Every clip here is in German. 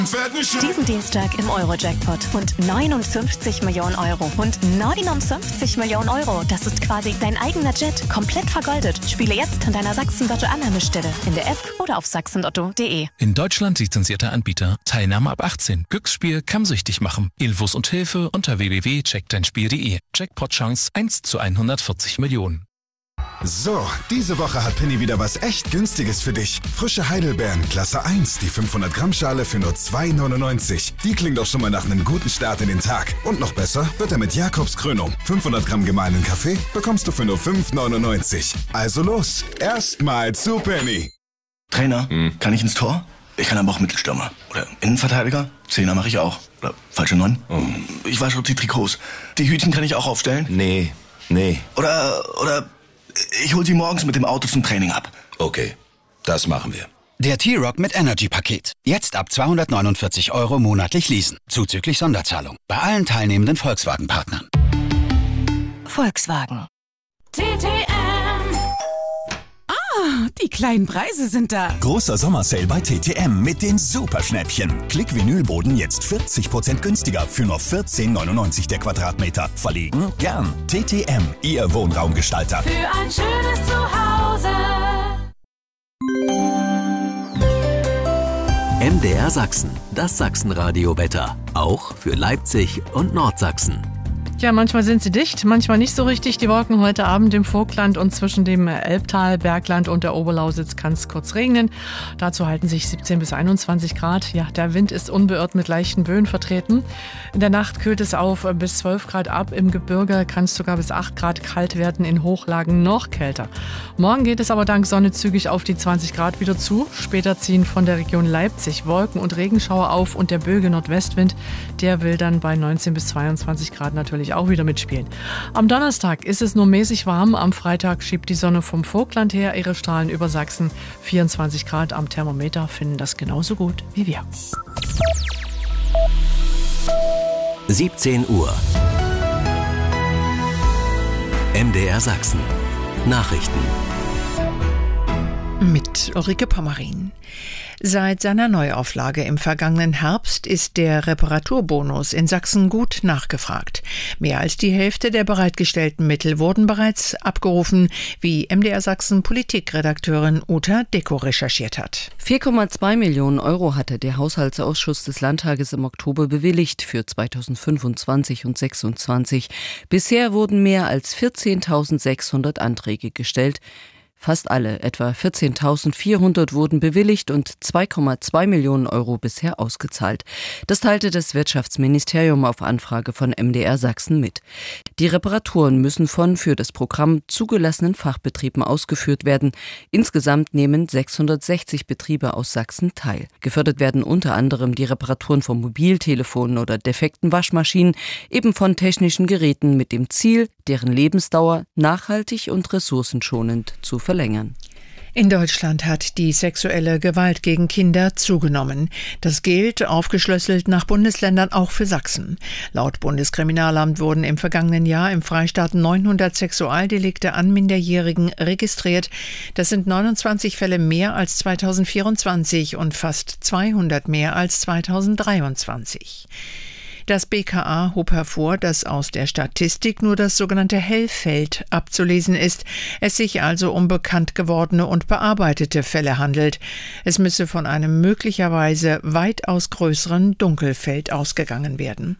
Diesen Dienstag im Euro-Jackpot. Und 59 Millionen Euro. Und 59 Millionen Euro. Das ist quasi dein eigener Jet. Komplett vergoldet. Spiele jetzt an deiner Sachsen-Lotto-Annahmestelle. In der App oder auf sachsenlotto.de. In Deutschland lizenzierter Anbieter. Teilnahme ab 18. Glücksspiel kann süchtig machen. Infos und Hilfe unter www.checkdeinspiel.de. Jackpot-Chance 1 zu 140 Millionen. So, diese Woche hat Penny wieder was echt Günstiges für dich. Frische Heidelbeeren, Klasse 1, die 500 Gramm Schale für nur 2,99. Die klingt doch schon mal nach einem guten Start in den Tag. Und noch besser wird er mit Jakobs Krönung. 500 Gramm gemahlenen Kaffee bekommst du für nur 5,99. Also los, erstmal zu Penny. Trainer, kann ich ins Tor? Ich kann aber auch Mittelstürmer. Oder Innenverteidiger? Zehner mache ich auch. Oder falsche 9? Ich wasche die Trikots. Die Hütchen kann ich auch aufstellen? Nee. Oder ich hol sie morgens mit dem Auto zum Training ab. Okay, das machen wir. Der T-Rock mit Energy-Paket. Jetzt ab 249 € monatlich leasen. Zuzüglich Sonderzahlung. Bei allen teilnehmenden Volkswagen-Partnern. Volkswagen. Die kleinen Preise sind da. Großer Sommersale bei TTM mit den Superschnäppchen. Klick-Vinylboden jetzt 40% günstiger für nur 14,99 der Quadratmeter. Verlegen? Gern. TTM, Ihr Wohnraumgestalter. Für ein schönes Zuhause. MDR Sachsen, das Sachsenradio-Wetter. Auch für Leipzig und Nordsachsen. Ja, manchmal sind sie dicht, manchmal nicht so richtig. Die Wolken heute Abend im Vogtland und zwischen dem Elbtal, Bergland und der Oberlausitz kann es kurz regnen. Dazu halten sich 17 bis 21 Grad. Ja, der Wind ist unbeirrt mit leichten Böen vertreten. In der Nacht kühlt es auf bis 12 Grad ab. Im Gebirge kann es sogar bis 8 Grad kalt werden, in Hochlagen noch kälter. Morgen geht es aber dank Sonne zügig auf die 20 Grad wieder zu. Später ziehen von der Region Leipzig Wolken und Regenschauer auf und der böige Nordwestwind, der will dann bei 19 bis 22 Grad natürlich auch wieder mitspielen. Am Donnerstag ist es nur mäßig warm. Am Freitag schiebt die Sonne vom Vogtland her ihre Strahlen über Sachsen. 24 Grad am Thermometer finden das genauso gut wie wir. 17 Uhr. MDR Sachsen. Nachrichten. Mit Ulrike Pommerin. Seit seiner Neuauflage im vergangenen Herbst ist der Reparaturbonus in Sachsen gut nachgefragt. Mehr als die Hälfte der bereitgestellten Mittel wurden bereits abgerufen, wie MDR Sachsen Politikredakteurin Uta Deko recherchiert hat. 4,2 Millionen € hatte der Haushaltsausschuss des Landtages im Oktober bewilligt für 2025 und 2026. Bisher wurden mehr als 14.600 Anträge gestellt. Fast alle, etwa 14.400, wurden bewilligt und 2,2 Millionen € bisher ausgezahlt. Das teilte das Wirtschaftsministerium auf Anfrage von MDR Sachsen mit. Die Reparaturen müssen von für das Programm zugelassenen Fachbetrieben ausgeführt werden. Insgesamt nehmen 660 Betriebe aus Sachsen teil. Gefördert werden unter anderem die Reparaturen von Mobiltelefonen oder defekten Waschmaschinen, eben von technischen Geräten mit dem Ziel, deren Lebensdauer nachhaltig und ressourcenschonend zu verlängern. In Deutschland hat die sexuelle Gewalt gegen Kinder zugenommen. Das gilt aufgeschlüsselt nach Bundesländern auch für Sachsen. Laut Bundeskriminalamt wurden im vergangenen Jahr im Freistaat 900 Sexualdelikte an Minderjährigen registriert. Das sind 29 Fälle mehr als 2024 und fast 200 mehr als 2023. Das BKA hob hervor, dass aus der Statistik nur das sogenannte Hellfeld abzulesen ist, es sich also um bekannt gewordene und bearbeitete Fälle handelt. Es müsse von einem möglicherweise weitaus größeren Dunkelfeld ausgegangen werden.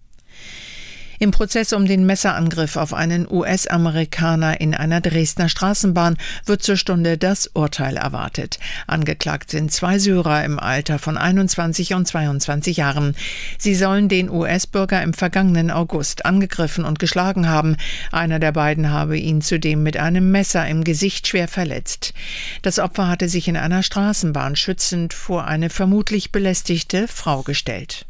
Im Prozess um den Messerangriff auf einen US-Amerikaner in einer Dresdner Straßenbahn wird zur Stunde das Urteil erwartet. Angeklagt sind 2 Syrer im Alter von 21 und 22 Jahren. Sie sollen den US-Bürger im vergangenen August angegriffen und geschlagen haben. Einer der beiden habe ihn zudem mit einem Messer im Gesicht schwer verletzt. Das Opfer hatte sich in einer Straßenbahn schützend vor eine vermutlich belästigte Frau gestellt.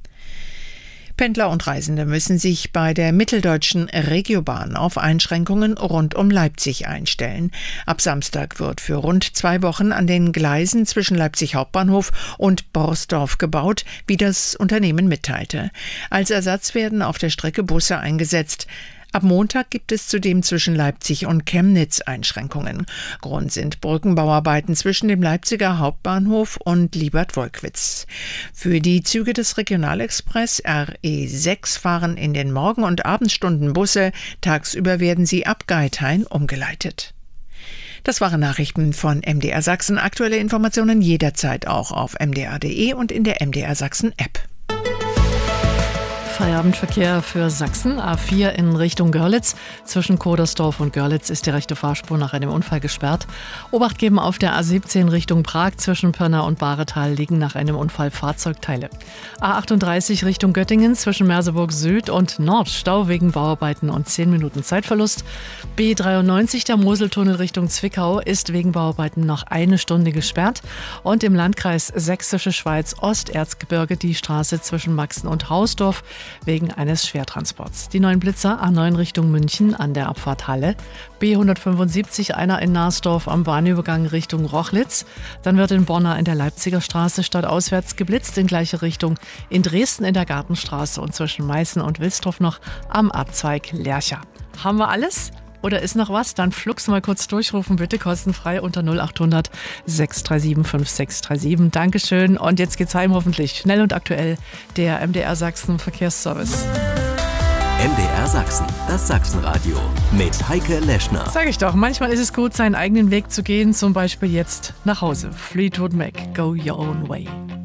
Pendler und Reisende müssen sich bei der mitteldeutschen Regiobahn auf Einschränkungen rund um Leipzig einstellen. Ab Samstag wird für rund 2 Wochen an den Gleisen zwischen Leipzig Hauptbahnhof und Borsdorf gebaut, wie das Unternehmen mitteilte. Als Ersatz werden auf der Strecke Busse eingesetzt. Ab Montag gibt es zudem zwischen Leipzig und Chemnitz Einschränkungen. Grund sind Brückenbauarbeiten zwischen dem Leipziger Hauptbahnhof und Liebert-Wolkwitz. Für die Züge des Regionalexpress RE6 fahren in den Morgen- und Abendstunden Busse. Tagsüber werden sie ab Geithain umgeleitet. Das waren Nachrichten von MDR Sachsen. Aktuelle Informationen jederzeit auch auf mdr.de und in der MDR Sachsen App. Feierabendverkehr für Sachsen. A4 in Richtung Görlitz. Zwischen Kodersdorf und Görlitz ist die rechte Fahrspur nach einem Unfall gesperrt. Obacht geben auf der A17 Richtung Prag. Zwischen Pirna und Bahretal liegen nach einem Unfall Fahrzeugteile. A38 Richtung Göttingen. Zwischen Merseburg Süd und Nord Stau wegen Bauarbeiten und 10 Minuten Zeitverlust. B93 der Moseltunnel Richtung Zwickau ist wegen Bauarbeiten noch 1 Stunde gesperrt. Und im Landkreis Sächsische Schweiz Osterzgebirge die Straße zwischen Maxen und Hausdorf wegen eines Schwertransports. Die neuen Blitzer A9 Richtung München an der Abfahrt Halle, B175 einer in Narsdorf am Bahnübergang Richtung Rochlitz. Dann wird in Bonner in der Leipziger Straße stadtauswärts geblitzt in gleiche Richtung, in Dresden in der Gartenstraße und zwischen Meißen und Wilsdorf noch am Abzweig Lercha. Haben wir alles? Oder ist noch was? Dann flugs mal kurz durchrufen, bitte kostenfrei unter 0800 637 5637. Dankeschön und jetzt geht's heim hoffentlich. Schnell und aktuell, der MDR Sachsen Verkehrsservice. MDR Sachsen, das Sachsenradio mit Heike Leschner. Sag ich doch, manchmal ist es gut, seinen eigenen Weg zu gehen, zum Beispiel jetzt nach Hause. Fleetwood Mac, Go Your Own Way.